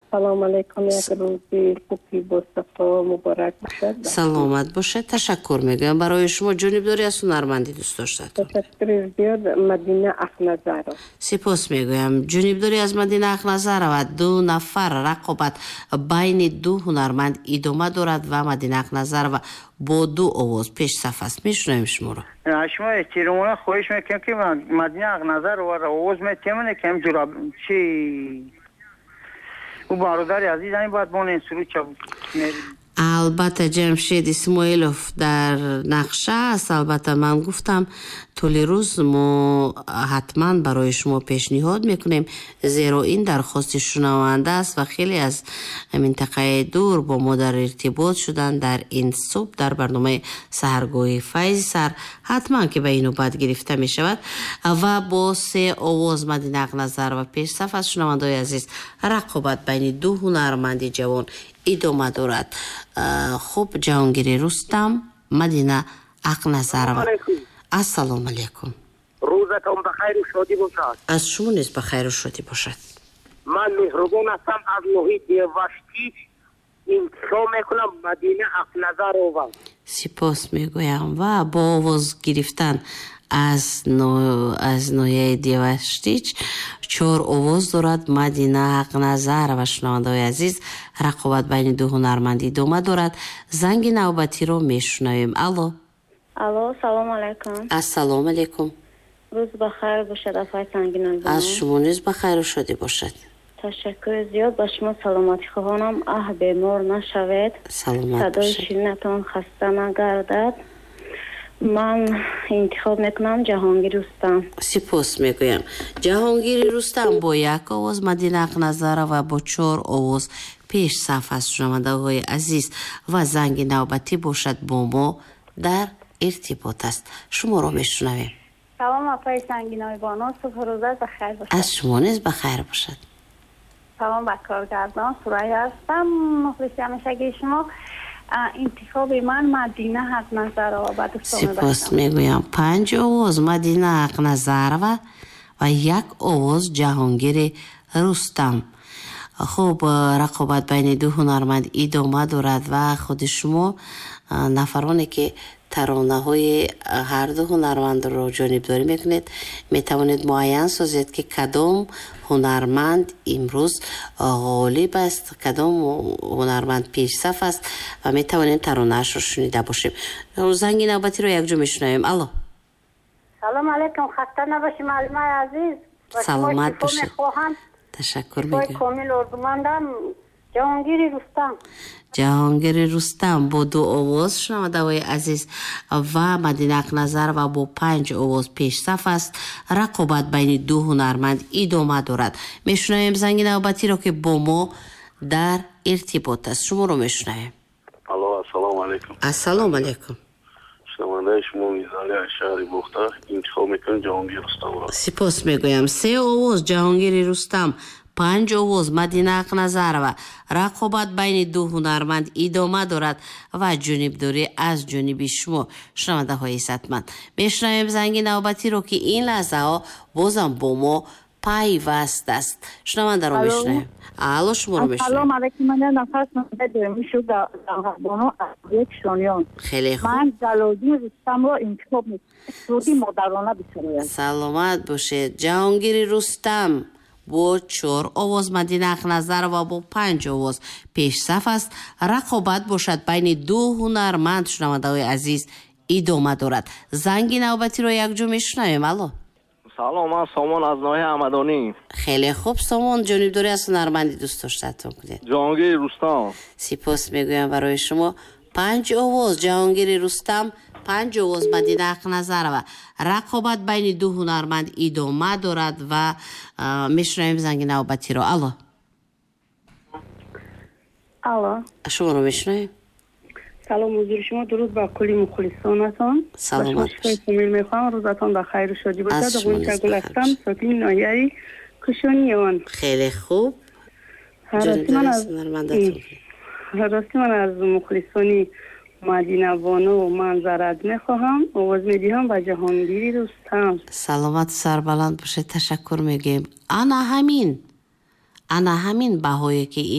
салом алейкум. Як рӯзи хуби босафо муборак бошад. саломат бошед. ташаккур мегӯям барои шумо. ҷонибдорӣ аз ҳунармандӣ дӯст доштатон. ташаккури зиёд. Мадина Ахназарова. сипос мегӯям. ҷонибдорӣ аз Мадина Ахназарова. 2 нафар рақобат байни 2 ҳунарманд идома дорад ва Мадина Ахназарова бо 2 овоз пешсаф аст. мешунавем шуморо. шумо эҳтиромона хоҳиш мекунем ки Мадина Ахназарова овоз метемоне ки ҳамҷура чи او برادر عزیزم باید بونه سرود چه البته جمشید اسماعیلوف در نقشه است. البته من گفتم طول روز ما حتما برای شما پیشنهاد میکنیم، زیرا این درخواست شنونده است و خیلی از منطقه دور با ما در ارتباط شدن در این صبح در برنامه سحرگاه فیض سر حتما که به اینو بعد گرفته می شود و با 3 آواز مدینه اغنظرова پیش صف از شنونده‌های عزیز رقابت بین 2 هنرمند جوان ادامه دارد. خوب جهانگیر رستم، مدینه اغنظرова. السلام علیکم. روزتون بخیر و شادی باشد. از شما نیز بخیر و شادی باشد. من مهربان هستم از محیط وشتی انتخاب میکنم مدینه اغنظرова. سپاس میگویم و با آواز گرفتن از نویه دیوشتیچ 4 آواز دارد مدینه اغنظرова. شنونده‌های عزیز رقابت بین 2 هنرمند ادامه دارد. زنگ نوبتی رو میشنویم. الو. الو، سلام علیکم. السلام علیکم. روز بخیر باشد. افای سنگین از شما نیز بخیر و شادی باشد. تشکر زیاد. با شما سلامتی خواهانم. بیمار نشوید. سلامت صدای باشید. شیرینتان خسته نگردد. من انتخاب میکنم جهانگیر رستم. سپاس میگویم. جهانگیر رستم با 1 آواز، مدینه اغنظرова با 4 آواز پیش صف است. شنونده‌های عزیز و زنگ نوبتی باشد با ما در ارتباط است. شما رو میشنویم. سلام افای سنگین بانو. صبح روزت بخیر باشد. از شما نیز بخیر باشد. سلام به کارگردان. سرایه هستم، مخلصی همیشگی شما. انتخاب من مدینه اغنظرова با دوستان سپاس میگویم. 5 آواز مدینه اغنظرова و 1 آواز جهانگیر رستم. خوب رقابت بین 2 هنرمند ادامه دارد و خود شما نفرانی که ترانه های هر 2 هنرمند رو جانبداری میکنید میتوانید معین سازید که کدام هنرمند امروز غالب است، کدام هنرمند پیش صف است و میتوانید ترانه‌اش رو شنیده باشیم. زنگ نوبتی رو یک جا میشنویم. الو. سلام علیکم. خسته نباشی معلمه عزیز. سلامت باشید. تشکر میگم. کامل اردومندم. جهانگیر رستم. جهانگیر رستم با 2 آواز شنونده‌های عزیز و مدینه اغنظرова با 5 آواز پیش صف است. رقابت بین 2 هنرمند ادامه دارد. میشنویم زنگ نوبتی رو که با ما در ارتباط است. شما رو میشنویم. الو، السلام علیکم. السلام علیکم. شنونده شما میزانی از شهر بختر انتخاب میکنم جهانگیر رستم را. سپاس میگویم. 3 آواز جهانگیر رستم، 5 آواز مدینه اغنظرова. رقابت بین 2 هنرمند ادامه دارد و جانبداری از جانب شما شنونده‌های عزتمند. میشنویم زنگ نوبتی رو که این لحظه ها بازم با ما پیوست است. شنونده رو میشنویم. الو، شما رو میشنویم. سلام علیکم. من نفس ندارم. شو در بانو یک شانیان. خیلی خوب. من جلالدین رستم رو انتخاب میکنم. سرودی مادرانه بسرایم. سلامت باشید. جهانگیر رستم با 4 آواز مدینه اغنظرова با 5 آواز پیش صف است. رقابت باشد بین 2 هنرمند. شنونده‌های عزیز ادامه دارد. زنگ نوبتی رو یک جا میشنویم. الو. سلام، من سامان از ناحیه همدانی. خیلی خوب سامان، جانبداری از هنرمندی دوست داشتتون کنید. جهانگیر رستم. سپاس میگویم برای شما. 5 آواز جهانگیر رستم، 5 آواز مدینه اغنظرова. رقابت بین 2 هنرمند ادامه دارد و میشنویم زنگ نوبتی رو. الو. الو. شما رو میشنویم. سلام حضور شما. درود بر کل مخلصانتان. سلامت باشید. کامل میخوام. روزتون بخیر و شادی از باشد. شما قونچه نیز گل بخیر هستم. ساکن ناحیه کشانیان. خیلی خوب. راستی من از مخلصانی مدینه بانو منظرت میخواهم. آواز میدیم به جهانگیر رستم. سلامت سربلند باشه. تشکر میگیم. انا همین بهایی که